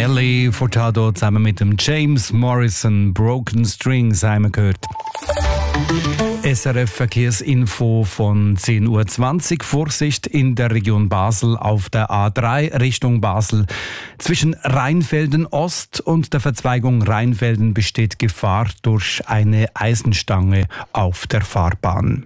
Nelly Furtado zusammen mit dem James Morrison Broken Strings haben wir gehört. SRF Verkehrsinfo von 10.20 Uhr. Vorsicht in der Region Basel auf der A3 Richtung Basel. Zwischen Rheinfelden Ost und der Verzweigung Rheinfelden besteht Gefahr durch eine Eisenstange auf der Fahrbahn.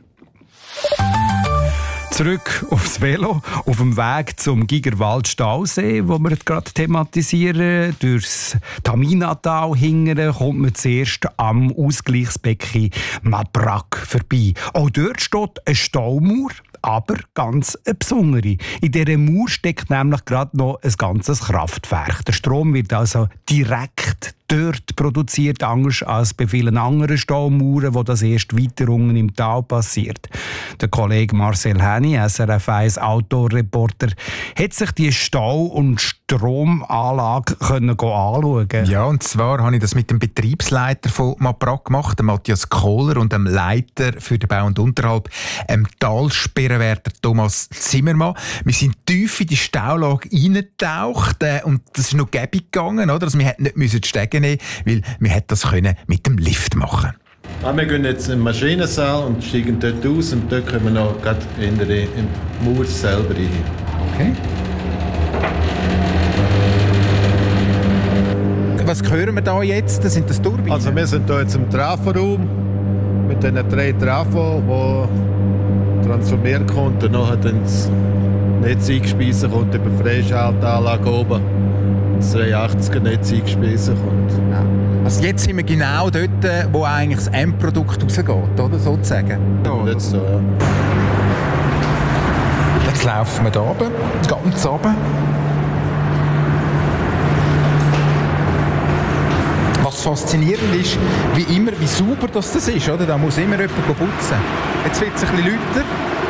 Zurück aufs Velo, auf dem Weg zum Gigerwald-Stausee, wo wir gerade thematisieren. Durchs Taminatal hingern kommt man zuerst am Ausgleichsbecken Mabrak vorbei. Auch dort steht eine Staumauer, aber ganz eine besondere. In dieser Mauer steckt nämlich gerade noch ein ganzes Kraftwerk. Der Strom wird also direkt dort produziert, anders als bei vielen anderen Staumauern, wo das erst weiter unten im Tal passiert. Der Kollege Marcel Häni, SRF 1 Autoreporter, hat sich die Stau- und Stromanlage anschauen. Ja, und zwar habe ich das mit dem Betriebsleiter von Mabrak gemacht, dem Matthias Kohler, und dem Leiter für den Bau und Unterhalt, dem Talsperrenwärter Thomas Zimmermann. Wir sind tief in die Staulage reingetaucht und das ist noch gäbig gegangen, oder? Also wir hätten nicht die Stege nehmen, weil wir hätten das mit dem Lift machen. Wir gehen jetzt in den Maschinensaal und steigen dort aus und dort können wir noch gerade in den Mauer selber rein. Okay. Was hören wir da jetzt? Sind das Turbinen? Also wir sind hier jetzt im Traforaum mit den 3 Trafo, die transformiert kommt und nachher dann das Netz eingespeisen kommt über die Freischaltanlage oben. Das 380er Netz eingespeisen kommt. Ja. Also jetzt sind wir genau dort, wo eigentlich das Endprodukt rausgeht, oder? Sozusagen. Ja, jetzt so, ja. Jetzt laufen wir da oben, ganz oben. Was faszinierend ist, wie immer, wie sauber das ist, oder? Da muss immer jemand putzen. Jetzt wird es ein bisschen lauter.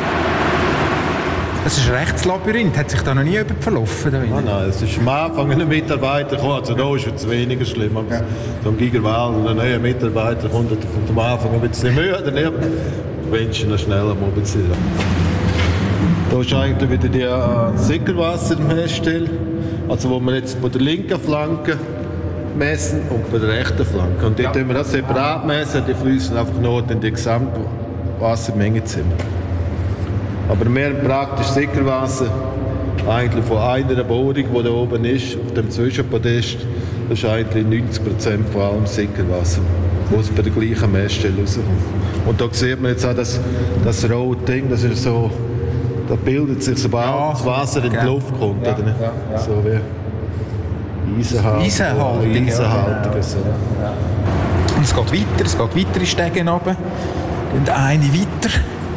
Es ist ein Rechtslabyrinth. Hat sich da noch nie jemand verlaufen? Nein, es ist am Anfang ein Mitarbeiter gekommen. Also da ist es weniger schlimm. Ja. So ein Gigerwald, ein neuer Mitarbeiter kommt am Anfang ein bisschen müde, dann gewünscht noch schneller mal ein bisschen. Da ist eigentlich wieder die Sickerwasser im Herstell. Also wo wir jetzt bei der linken Flanke messen und bei der rechten Flanke. Und dort tun wir das separat messen, die fließen einfach nur in die Gesamtwassermenge zusammen. Aber mehr praktisch Sickerwasser, eigentlich von einer Bohrung, die da oben ist, auf dem Zwischenpodest, das ist eigentlich 90% von allem Sickerwasser, das bei der gleichen Messstelle rauskommt. Und da sieht man jetzt auch das rote Ding, das ist so, da bildet sich, sobald das Wasser in die Luft kommt. Ja, oder nicht? Ja. So wie Eisenhaltig. So. Ja. Und es geht weiter in Stegen runter. Und eine weiter.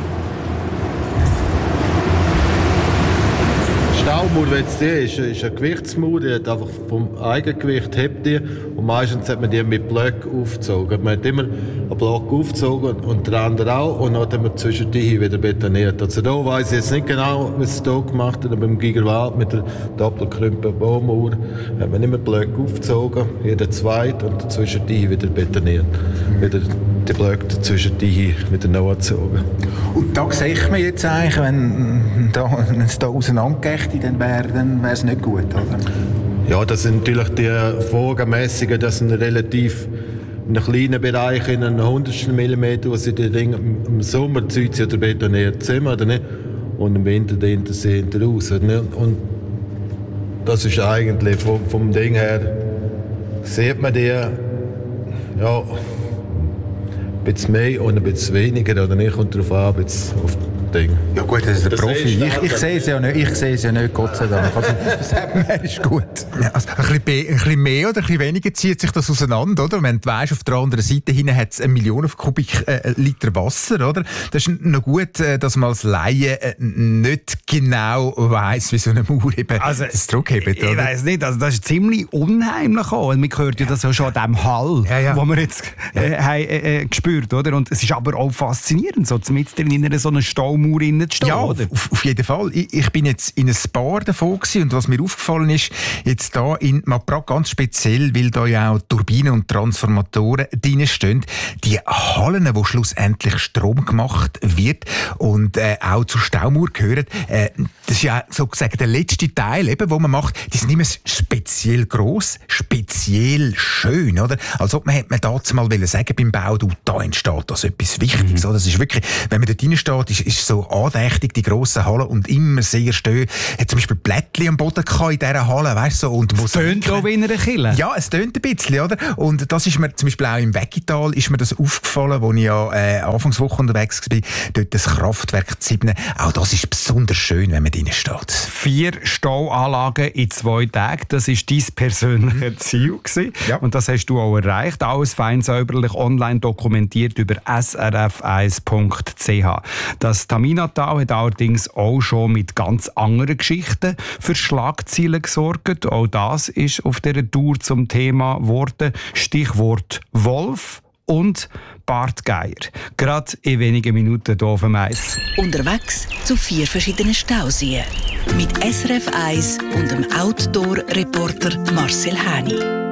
Die Staumauer, wenn es die ist eine Gewichtsmauer, die hat einfach vom Eigengewicht hebt die und meistens hat man die mit Blöcken aufgezogen. Man hat immer einen Block aufgezogen und der andere auch und dann hat man zwischen die wieder betoniert. Also da weiss ich jetzt nicht genau, was es hier gemacht hat, aber beim Gigerwald mit der Doppelkrümpen-Baumauer hat man immer Blöcke aufgezogen, jeder zweit und zwischen die wieder betoniert. Wieder die Blöcke zwischen die wieder nachgezogen. Und da sieht man jetzt eigentlich, wenn es da auseinandergeht, dann wäre es nicht gut, oder? Ja, das sind natürlich die Folgemessungen, das sind relativ in einem kleinen Bereich, in einem 100 mm, wo sie die Dinge im Sommer zieht sie oder betoniert Zimmer, oder nicht? Und im Winter dahinter sehen sie raus. Nicht? Und das ist eigentlich vom Ding her, sieht man die, ja, ein bisschen mehr und ein bisschen weniger, oder nicht? Kommt darauf an, auf Ding. Ja gut, das ist der Profi. Ich sehe es ja nicht, Gott sei Dank. Also, das ist gut. Ja, also ein bisschen mehr oder ein bisschen weniger zieht sich das auseinander, oder? Wenn du weisst, auf der anderen Seite hinten hat es 1 Million Kubik-Liter Wasser, oder? Das ist noch gut, dass man als Laie nicht genau weiss, wie so eine Mauer eben das Druck hebt, oder? Ich weiss nicht, also das ist ziemlich unheimlich auch. Man hört ja das ja schon an diesem Hall, wo wir jetzt gespürt, oder? Und es ist aber auch faszinierend, so mitten in so einer Staumauer Staumauer innen zu stehen, ja, oder? Auf jeden Fall. Ich bin jetzt in ein Bar davon gewesen, und was mir aufgefallen ist, jetzt da in Maprag ganz speziell, weil da ja auch Turbinen und Transformatoren drinstehen, die Hallen, wo schlussendlich Strom gemacht wird und auch zur Staumauer gehören, das ist ja sozusagen der letzte Teil, eben, wo man macht, die sind immer speziell gross, speziell schön, oder? Als ob man dazu mal sagen beim Bau, da entsteht das etwas Wichtiges, oder? Das ist wirklich, wenn man dort reinsteht, ist so andächtig, die grossen Hallen, und immer sehr schön. Hat zum Beispiel Blättchen am Boden in dieser Halle, weißt du, und es tönt auch wie in einer Kille. Ja, es tönt ein bisschen, oder? Und das ist mir zum Beispiel auch im Weggital ist mir das aufgefallen, wo ich ja Anfangswoche unterwegs war, dort das Kraftwerk 7. Auch das ist besonders schön, wenn man drin steht. 4 Stauanlagen in 2 Tagen, das war dein persönliches Ziel gewesen. Ja. Und das hast du auch erreicht. Alles fein säuberlich online dokumentiert über srf1.ch. Das Taminatal hat allerdings auch schon mit ganz anderen Geschichten für Schlagzeilen gesorgt. Auch das ist auf dieser Tour zum Thema geworden. Stichwort Wolf und Bart Geier. Gerade in wenigen Minuten hier auf dem Eis. Unterwegs zu 4 verschiedenen Stauseen. Mit SRF 1 und dem Outdoor-Reporter Marcel Häni.